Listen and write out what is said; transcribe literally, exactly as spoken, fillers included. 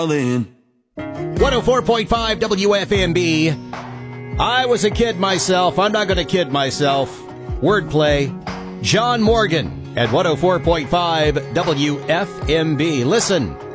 one oh four point five W F M B. I was a kid myself. I'm not going to kid myself. Wordplay. John Morgan at one oh four point five W F M B. Listen.